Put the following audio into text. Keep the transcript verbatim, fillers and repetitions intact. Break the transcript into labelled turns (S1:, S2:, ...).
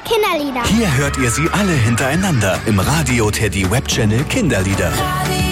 S1: Kinderlieder.
S2: Hier hört ihr sie alle hintereinander im Radio Teddy Webchannel Kinderlieder.
S3: Radio